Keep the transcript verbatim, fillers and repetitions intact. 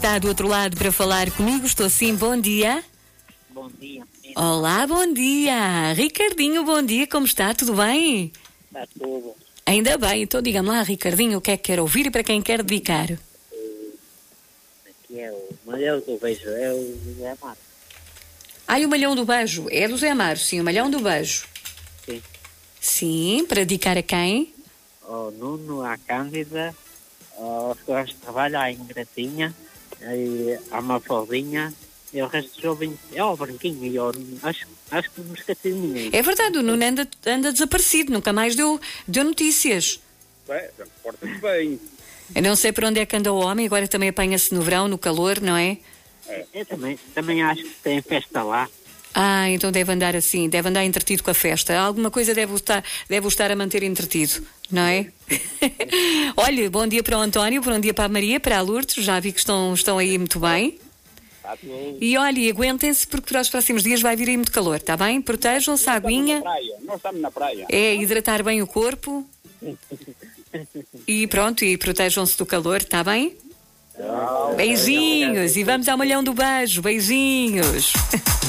Está do outro lado para falar comigo, estou sim, bom dia. Bom dia. Olá, bom dia. Ricardinho, bom dia, como está? Tudo bem? Está tudo. Ainda bem, então diga-me lá, Ricardinho, o que é que quer ouvir e para quem quer dedicar? Aqui é o Malhão do Beijo, é o Zé Mato. Ah, e o Malhão do Beijo, é do Zé Mário, sim, o Malhão do Beijo. Sim. Sim, para dedicar a quem? Ao Nuno, à Cândida, aos que trabalham, à Ingratinha, e à Mafaldinha, e o resto dos jovens, é ao Branquinho, e ao, acho, acho que não esqueci de ninguém. É verdade, o Nuno anda, anda desaparecido, nunca mais deu, deu notícias. Bem, porta-se bem. Eu não sei para onde é que anda o homem, agora também apanha-se no verão, no calor, não é? Eu também, também acho que tem festa lá. Ah, então deve andar assim, deve andar entretido com a festa. Alguma coisa deve estar, deve estar a manter entretido, não é? Olha, bom dia para o António, bom dia para a Maria, para a Lourdes, já vi que estão, estão aí muito bem. Está tudo. E olha, aguentem-se porque para os próximos dias vai vir aí muito calor, está bem? Protejam-se, a aguinha, Na praia. Nós estamos na praia. é hidratar bem o corpo e pronto, e protejam-se do calor, está bem? Beijinhos e vamos ao Malhão do Beijo, beijinhos.